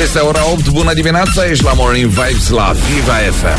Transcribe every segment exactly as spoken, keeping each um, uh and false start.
Este ora opt, bună dimineața, ești la Morning Vibes la Viva F M.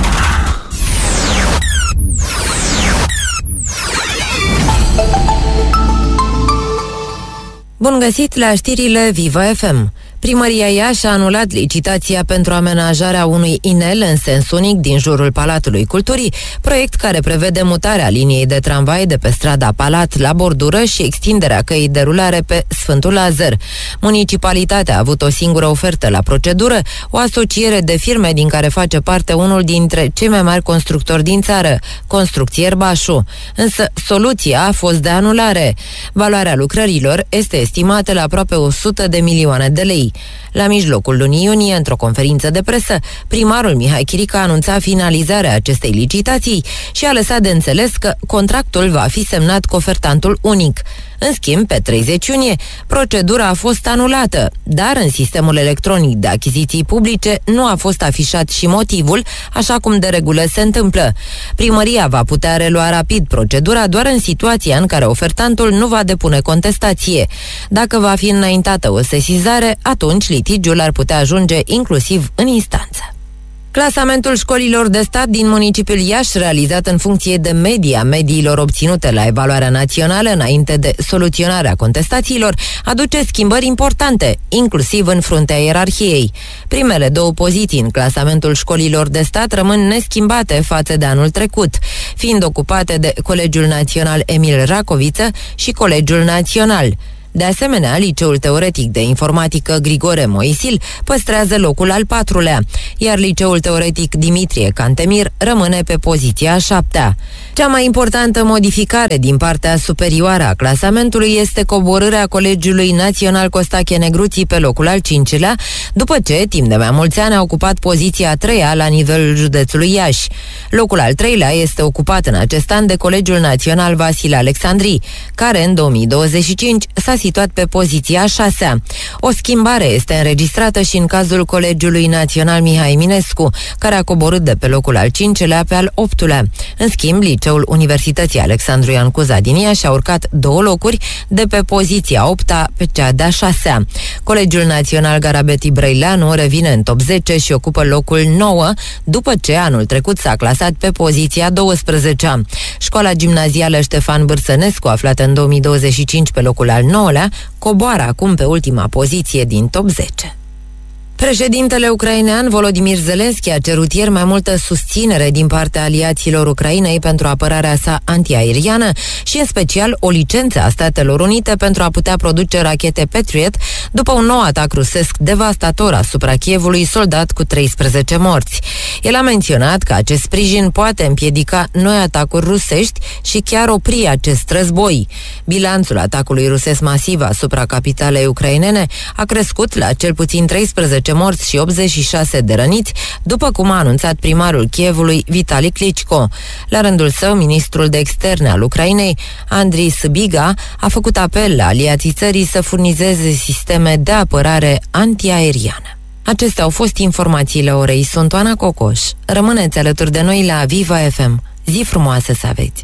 Bun găsit la știrile Viva F M. Primăria Iași a anulat licitația pentru amenajarea unui inel în sens unic din jurul Palatului Culturii, proiect care prevede mutarea liniei de tramvai de pe strada Palat la bordură și extinderea căii de rulare pe Sfântul Lazar. Municipalitatea a avut o singură ofertă la procedură, o asociere de firme din care face parte unul dintre cei mai mari constructori din țară, Construcții Erbașu. Însă soluția a fost de anulare. Valoarea lucrărilor este estimată la aproape o sută de milioane de lei. La mijlocul lunii iunie, într-o conferință de presă, primarul Mihai Chirică a anunțat finalizarea acestei licitații și a lăsat de înțeles că contractul va fi semnat cu ofertantul unic. În schimb, pe treizeci iunie, procedura a fost anulată, dar în sistemul electronic de achiziții publice nu a fost afișat și motivul, așa cum de regulă se întâmplă. Primăria va putea relua rapid procedura doar în situația în care ofertantul nu va depune contestație. Dacă va fi înaintată o sesizare, atunci litigiul ar putea ajunge inclusiv în instanță. Clasamentul școlilor de stat din municipiul Iași, realizat în funcție de media mediilor obținute la evaluarea națională înainte de soluționarea contestațiilor, aduce schimbări importante, inclusiv în fruntea ierarhiei. Primele două poziții în clasamentul școlilor de stat rămân neschimbate față de anul trecut, fiind ocupate de Colegiul Național Emil Racoviță și Colegiul Național. De asemenea, Liceul Teoretic de Informatică Grigore Moisil păstrează locul al patrulea, iar Liceul Teoretic Dimitrie Cantemir rămâne pe poziția a șaptea. Cea mai importantă modificare din partea superioară a clasamentului este coborârea Colegiului Național Costache Negruții pe locul al cincilea, după ce, timp de mai mulți ani, a ocupat poziția a treia la nivelul județului Iași. Locul al treilea este ocupat în acest an de Colegiul Național Vasile Alexandrii, care în două mii douăzeci și cinci s-a situat pe poziția a șasea. O schimbare este înregistrată și în cazul Colegiului Național Mihai Eminescu, care a coborât de pe locul al cincelea pe al optulea. În schimb, Liceul Universității Alexandru Ioan Cuza din Iași a urcat două locuri, de pe poziția a opta pe cea de-a șasea. Colegiul Național Garabeti Brăileanu revine în top zece și ocupă locul nouă, după ce anul trecut s-a clasat pe poziția a douăsprezecea. Școala gimnazială Ștefan Bârsănescu, aflată în două mii douăzeci și cinci pe locul al nouălea, coboară acum pe ultima poziție din top zece. Președintele ucrainean Volodymyr Zelensky a cerut ieri mai multă susținere din partea aliaților Ucrainei pentru apărarea sa antiaeriană și în special o licență a Statelor Unite pentru a putea produce rachete Patriot după un nou atac rusesc devastator asupra Kievului, soldat cu treisprezece morți. El a menționat că acest sprijin poate împiedica noi atacuri rusești și chiar opri acest război. Bilanțul atacului rusesc masiv asupra capitalei ucrainene a crescut la cel puțin treisprezece morți și optzeci și șase de răniți, după cum a anunțat primarul Kievului Vitali Klitschko. La rândul său, ministrul de externe al Ucrainei, Andrii Sybiga, a făcut apel la aliații țării să furnizeze sisteme de apărare antiaeriană. Acestea au fost informațiile orei. Sunt Oana Cocoș. Rămâneți alături de noi la Viva F M. Zi frumoasă să aveți!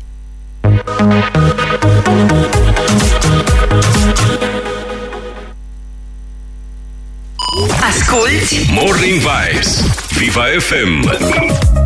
Asculți Morning Vibes Viva F M.